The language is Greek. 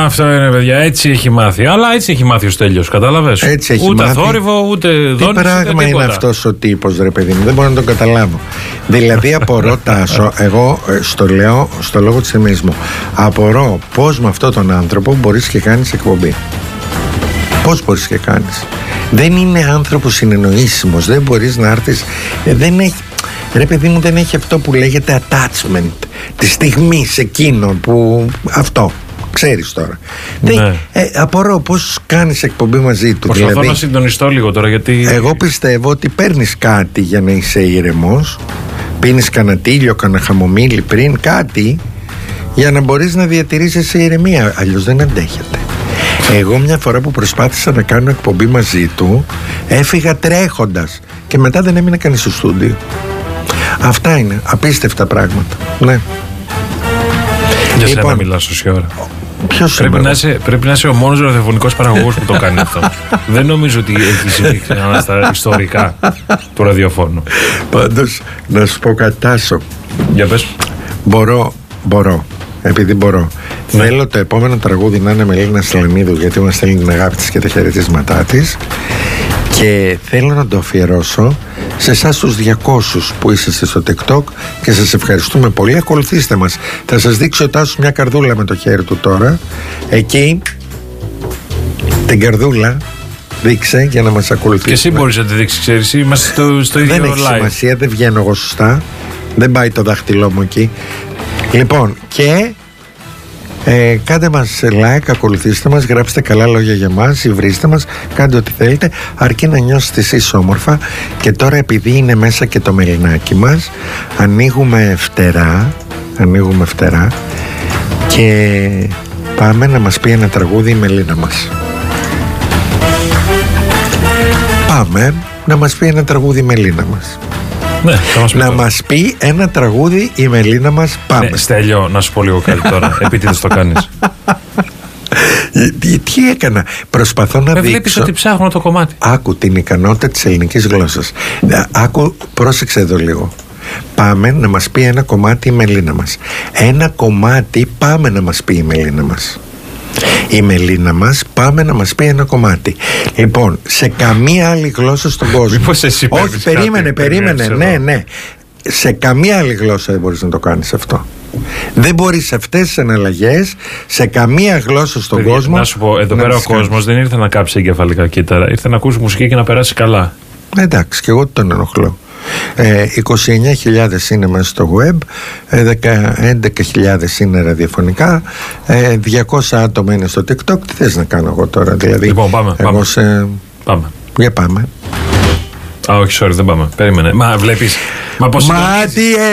Αυτό είναι, παιδιά, έτσι έχει μάθει. Αλλά έτσι έχει μάθει ο Στέλιος, κατάλαβες. Έτσι έχει ούτε μάθει. θόρυβο, ούτε δόνηση. Τι πράγμα είναι αυτός ο τύπος, ρε παιδί μου, δεν μπορώ να τον καταλάβω. Δηλαδή απορώ, Τάσο, εγώ στο λέω στο λόγο της εμείς μου, απορώ πώς με αυτόν τον άνθρωπο μπορείς και κάνεις εκπομπή. Πώς μπορείς και κάνεις. Δεν είναι άνθρωπος συνεννοήσιμος, δεν μπορείς να έρθεις, δεν έχει, ρε παιδί μου, δεν έχει αυτό που λέγεται attachment τη στιγμή σε εκείνο που αυτό ξέρεις τώρα. Ναι. Απορώ πώς κάνεις εκπομπή μαζί του. Προσπαθώ δηλαδή, να συντονιστώ λίγο τώρα, γιατί εγώ πιστεύω ότι παίρνεις κάτι για να είσαι ήρεμος, πίνεις κανένα τίλιο, κανένα χαμομήλι πριν, κάτι για να μπορείς να διατηρήσεις ηρεμία, αλλιώς δεν αντέχεται. Εγώ μια φορά που προσπάθησα να κάνω εκπομπή μαζί του, έφυγα τρέχοντας και μετά δεν έμεινε κανείς στο στούντιο. Αυτά είναι απίστευτα πράγματα. Ναι. Για σένα μιλάς τόση ώρα. Πρέπει να είσαι ο μόνος ραδιοφωνικός παραγωγός που το κάνει αυτό. Δεν νομίζω ότι έχει συμβεί ξανά στα ιστορικά του ραδιοφώνου. Πάντως να σου πω κάτι, Τάσο. Για πες. Μπορώ. Επειδή μπορώ. Ναι. Θέλω το επόμενο τραγούδι να είναι με Έλληνα Σελενίδου, γιατί μας στέλνει την αγάπη της και τα χαιρετίσματά της. Και θέλω να το αφιερώσω σε εσάς τους 200 που είσαστε στο TikTok και σας ευχαριστούμε πολύ. Ακολουθήστε μας. Θα σας δείξει ο Τάσος μια καρδούλα με το χέρι του τώρα. Εκεί την καρδούλα δείξε για να μας ακολουθήσει. Και εσύ μπορείς να τη δείξεις, ξέρεις. Είμαστε στο ίδιο live. Δεν έχει σημασία, δεν βγαίνω εγώ σωστά. Δεν πάει το δάχτυλό μου εκεί. Λοιπόν, και κάντε μας like, ακολουθήστε μας, γράψτε καλά λόγια για μας ή βρίστε μας, κάντε ό,τι θέλετε, αρκεί να νιώσετε εσείς όμορφα. Και τώρα, επειδή είναι μέσα και το μελινάκι μας, ανοίγουμε φτερά και πάμε να μας πει ένα τραγούδι η Μελίνα μας. Πάμε να μας πει ένα τραγούδι η Μελίνα μας. Ναι, να μας πει ένα τραγούδι η Μελίνα μας. Πάμε. Ναι, Στέλιο, να σου πω λίγο κάτι τώρα. Επίτηδες το κάνεις. Τι έκανα. Προσπαθώ να δείξω. Βλέπεις ότι ψάχνω το κομμάτι. Άκου την ικανότητα της ελληνικής γλώσσας. Άκου, πρόσεξε εδώ λίγο. Πάμε να μας πει ένα κομμάτι η Μελίνα μας. Ένα κομμάτι πάμε να μας πει η Μελίνα μας. Η Μελίνα μας πάμε να μας πει ένα κομμάτι. Λοιπόν, σε καμία άλλη γλώσσα στον κόσμο. Μήπως εσύ όχι, περίμενε. Ναι. Σε καμία άλλη γλώσσα δεν μπορείς να το κάνεις αυτό. Δεν μπορείς αυτές τις εναλλαγές σε καμία γλώσσα στον κόσμο. Να σου πω, εδώ πέρα ο κόσμος δεν ήρθε να κάψει εγκεφαλικά κύτταρα. Ήρθε να ακούσει μουσική και να περάσει καλά. Εντάξει, και εγώ τον ενοχλώ. 29.000 είναι μέσα στο web, 11.000 είναι ραδιοφωνικά, 200 άτομα είναι στο TikTok. Τι θες να κάνω εγώ τώρα, δηλαδή? Λοιπόν, πάμε. Για πάμε. Όχι, sorry, δεν πάμε. Περίμενε. Μα βλέπεις. Μα πώς